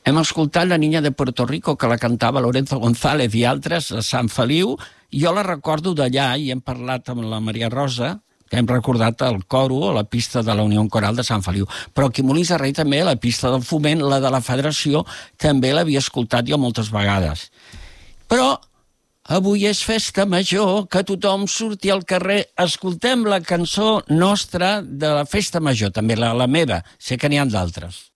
Hem escoltat La Niña de Puerto Rico, que la cantava Lorenzo González i altres a Sant Feliu. Jo la recordo d'allà i hem parlat amb la Maria Rosa, que hem recordat el coro a la pista de la Unió Coral de Sant Feliu. Però aquí a Molins de Rei també, la pista del Foment, la de la Federació, també l'havia escoltat jo moltes vegades. Però avui és festa major, que tothom surti al carrer. Escoltem la cançó nostra de la festa major, també la meva. Sé que n'hi ha d'altres.